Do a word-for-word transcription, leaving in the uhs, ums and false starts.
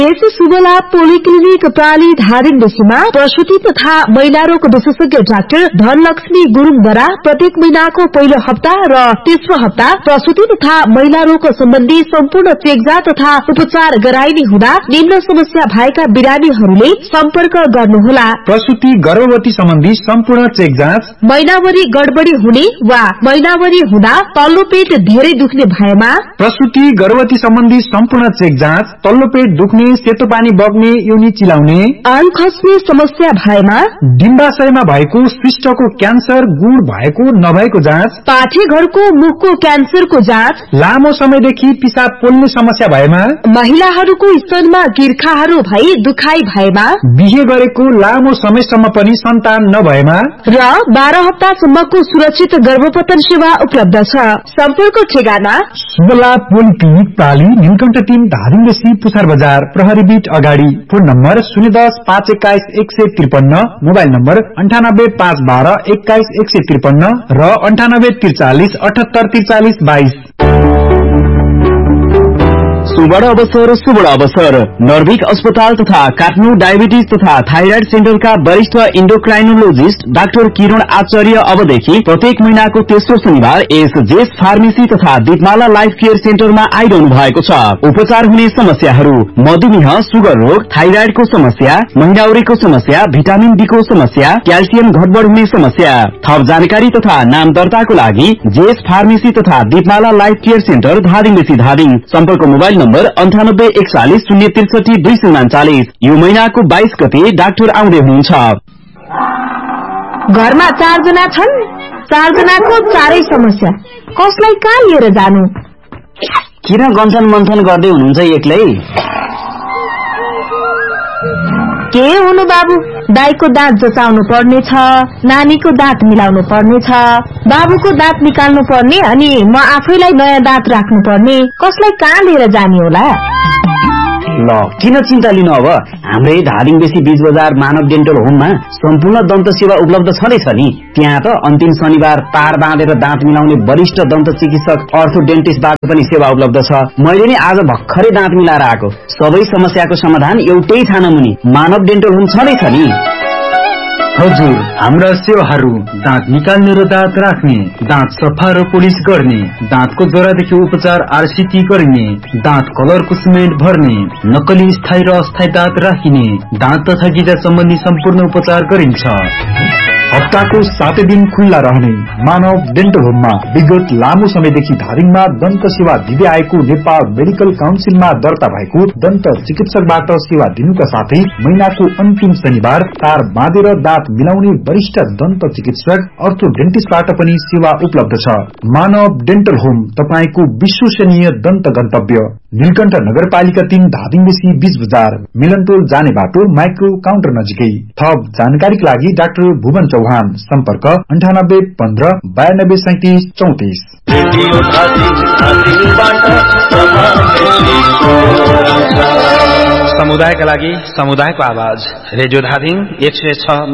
यस शुभला polyclinic प्राली Dhading बेसीमा प्रसूति तथा महिला रोग विशेषज्ञ डाक्टर धनलक्ष्मी गुरुङद्वारा प्रत्येक महिनाको पहिलो हप्ता र तेस्रो हप्ता प्रसूति तथा महिला रोग सम्बन्धी सम्पूर्ण चेकजाँच तथा उपचार गराइने हुँदा निम्न समस्या भएका बिरामीहरूले सम्पर्क गर्नुहोला। प्रसूति गर्भवती सम्बन्धी सम्पूर्ण चेकजाँच, महिनावरी गडबडी हुने वा महिनावरी हुँदा तल्लो पेट धेरै दुख्ने भएमा, प्रसूति गर्भवती सम्बन्धी सम्पूर्ण चेकजाँच, तल्लो पेट दुख्ने, सेतो पानी बग्ने, योनि चिलाउने, आन खस्ने समस्या भएमा, डिम्बाशयमा भएको सिस्टको क्यान्सर, गुण भएको नभएको जाँच, पाठेघरको मुखको क्यान्सरको जाँच, लामो समयदेखि पिसाब पोल्ने समस्या भएमा, महिलाहरूको स्तनमा गिर्खाहरू भई दुखाइ भएमा, बिहे गरेको लामो समयसम्म पनि सन्तान नभएमा र बाह्र हप्तासम्मको सुरक्षित गर्भपतन सेवा उपलब्ध छ। सम्पर्क ठेगाना शुभला पोलिक्लिनिक प्राली, नीलकण्ठ तीन, धादिङ बेसी, पुछार बजार, प्रहरी बीट अगाडि। फोन नम्बर शून्य दस पाँच एक्काइस एक सय त्रिपन्न, मोबाइल नम्बर अन्ठानब्बे पाँच बाह्र एक्काइस एक सय त्रिपन्न र अन्ठानब्बे त्रिचालिस अठहत्तर त्रिचालिस बाइस। सुवर्ण अवसर सुवर्ण अवसर नर्भिक अस्पताल तथा काठमाडौँ डायबिटिज तथा थाइराइड सेन्टरका वरिष्ठ इन्डोक्राइनोलोजिस्ट डाक्टर किरण आचार्य अबदेखि प्रत्येक महिनाको तेस्रो शनिबार एस जेस फार्मेसी तथा दीपमाला लाइफ केयर सेन्टरमा आइरहनु भएको छ। उपचार हुने समस्याहरू मधुमेह, सुगर रोग, थाइराइडको समस्या, महिनाउरीको समस्या, भिटामिन डी को समस्या, क्याल्सियम घटबड हुने समस्या। थप जानकारी तथा नाम दर्ताको लागि जेस फार्मेसी तथा दीपमाला लाइफ केयर सेन्टर धादिङ बेसी धादिङ। सम्पर्क मोबाइल नम्बर अन्ठानब्बे एकचालिस शून्य त्रिसठी दुई सय उनाचालिस। यो महिनाको बाइस गते डाक्टर आउँदै हुनुहुन्छ। घरमा चारजना छन्, चारजनाको चारै समस्या, कसलाई कहाँ लिएर जानु? किन गन्थन मन्थन गर्दै हुनुहुन्छ एक्लै? के हुनु बाबु, दाईको दाँत जचाउनु पर्ने छ, नानीको दाँत मिलाउनु पर्ने छ, बाबुको दाँत निकाल्नु पर्ने, अनि म आफैलाई नयाँ दाँत राख्नु पर्ने, कसलाई कहाँ लिएर जाने होला? ल किन चिन्ता लिनु, अब हाम्रै धादिङ बेसी बीच बजार मानव डेन्टल होममा सम्पूर्ण दन्त सेवा उपलब्ध छँदैछ नि। त्यहाँ त अन्तिम शनिबार तार बाँधेर दाँत मिलाउने वरिष्ठ दन्त चिकित्सक अर्थो डेन्टिस्टबाट पनि सेवा उपलब्ध छ। मैले नि आज भर्खरै दाँत मिलाएर आएको। सबै समस्याको समाधान एउटै ठाउँ मुनि मानव डेन्टल होम छँदैछ नि। हजुर, हाम्रा सेवाहरू दाँत निकाल्ने र दाँत राख्ने, दाँत सफा र पोलिस गर्ने, दाँतको जरादेखि उपचार आरसीटी गर्ने, दाँत कलरको सिमेन्ट भर्ने, नक्कली स्थायी र अस्थायी दाँत राखिने, दाँत तथा गिजा सम्बन्धी सम्पूर्ण उपचार गरिन्छ। हप्ताको सातै दिन खुल्ला रहने मानव डेन्टल होममा विगत लामो समयदेखि धादिङमा दन्त सेवा दिँदै आएको नेपाल मेडिकल काउन्सिलमा दर्ता भएको दन्त चिकित्सकबाट सेवा दिनुका साथै महिनाको अन्तिम शनिबार तार बाँधेर दाँत मिलाउने वरिष्ठ दन्त चिकित्सक अर्थो डेन्टिस्टबाट पनि सेवा उपलब्ध छ। मानव डेन्टल होम तपाईको विश्वसनीय दन्त गन्तव्य, नीलकण्ठ नगरपालिका तीन, धादिङ बेसी, बीच बजार, मिलनटोल जाने बाटो, माइक्रो काउन्टर नजिकै। थप जानकारीका लागि डाक्टर भुवन चौहान, सम्पर्क अन्ठानब्बे पन्ध्र बयानब्बे सैतिस चौतिस। समुदायका लागि समुदायको आवाज, रेडियो धादिङ एक सय छ